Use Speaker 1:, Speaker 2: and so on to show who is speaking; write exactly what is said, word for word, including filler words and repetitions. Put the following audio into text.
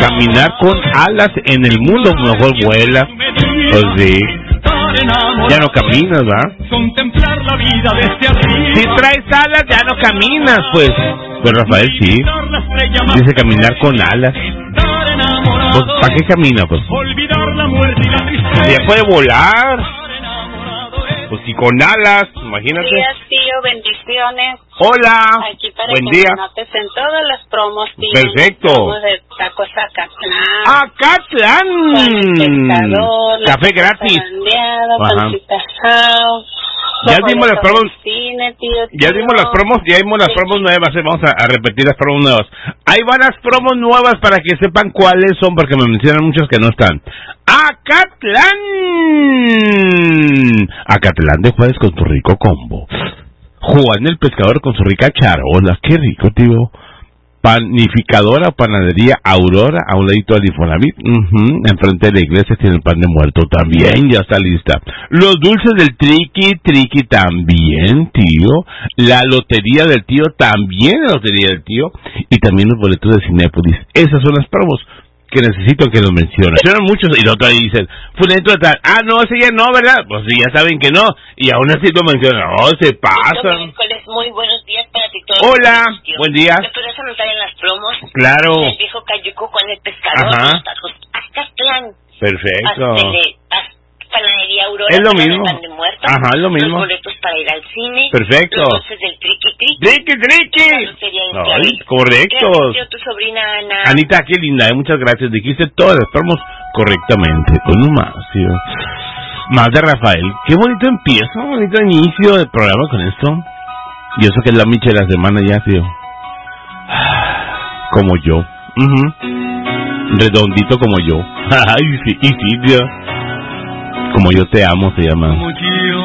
Speaker 1: Caminar con alas en el mundo, mejor vuela. Pues sí. Ya no caminas, ¿verdad?
Speaker 2: Contemplar la vida desde arriba.
Speaker 1: Si traes alas, ya no caminas, pues. Pero Rafael sí. Dice caminar con alas. Pues, ¿para qué camina, pues?
Speaker 2: Olvidar la muerte y la tristeza.
Speaker 1: Ya puede volar. Pues si con alas, imagínate.
Speaker 3: Buenos días, tío, bendiciones.
Speaker 1: Hola.
Speaker 3: Aquí para
Speaker 1: Buen
Speaker 3: que
Speaker 1: día.
Speaker 3: me notes en todas las promos, tío.
Speaker 1: Perfecto.
Speaker 3: Promos de tacos
Speaker 1: Acatlán.
Speaker 3: Acatlán.
Speaker 1: Café gratis.
Speaker 3: Pancita House.
Speaker 1: Ya dimos las promos.
Speaker 3: Cine, tío, tío.
Speaker 1: Ya dimos las promos, ya dimos las promos nuevas. Vamos a, a repetir las promos nuevas. Ahí van las promos nuevas para que sepan cuáles son, porque me mencionan muchos que no están. Acatlán. Acatlán de jueves con tu rico combo. Juan el pescador con su rica charola. Qué rico, tío. Panificadora, panadería Aurora, a un ladito del Infonavit, uh-huh. Enfrente de la iglesia tiene el pan de muerto también, ya está lista. Los dulces del Triqui, Triqui también, tío. La lotería del tío, también la lotería del tío. Y también los boletos de Cinépolis. Esas son las promos que necesito que los mencionen. Mencionan muchos y los otros dicen, fulanito de tal, ah, no, ese ya no, ¿verdad? Pues sí, ya saben que no. Y aún así lo mencionan, oh, se pasan.
Speaker 4: Muy buenos días para ti todos.
Speaker 1: Hola, buen día.
Speaker 4: ¿Te puedes anotar en las promos?
Speaker 1: Claro.
Speaker 4: El viejo cayuco con el pescador.
Speaker 1: Ajá.
Speaker 4: Los tacos Acatlán.
Speaker 1: Perfecto.
Speaker 4: Pastele, pas, panadería Aurora.
Speaker 1: Es lo
Speaker 4: para
Speaker 1: mismo.
Speaker 4: el pan de muerto.
Speaker 1: Ajá, es lo mismo.
Speaker 4: Los boletos para ir al cine.
Speaker 1: Perfecto.
Speaker 4: Los dulces del Triqui Triqui.
Speaker 1: ¡Triqui, triqui!
Speaker 4: La lotería
Speaker 1: No,
Speaker 4: Inflavit.
Speaker 1: correctos.
Speaker 4: Gracias, tu sobrina Ana.
Speaker 1: Anita, qué linda, eh, muchas gracias. Dijiste todas las promos correctamente. Con un más, tío. Más de Rafael. Qué bonito empiezo, bonito inicio del programa con esto. Y eso que es la micha de la semana ya, tío. Como yo. Uh-huh. Redondito como yo. Ay, sí, y sí, tío. Como yo te amo se llama.